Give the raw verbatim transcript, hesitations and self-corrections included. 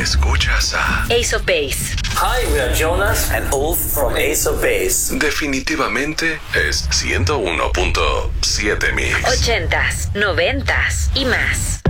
Escuchas a Ace of Base. Hi, we are Jonas and Ulf from Ace of Base. Definitivamente es ciento uno punto siete Mix. Ochentas, noventas y más.